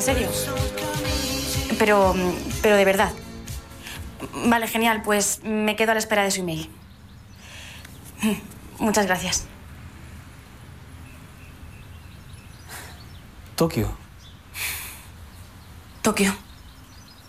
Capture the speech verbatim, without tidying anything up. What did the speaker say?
serio. Pero, pero de verdad. Vale, genial, pues me quedo a la espera de su email. Muchas gracias. Tokio. Tokio.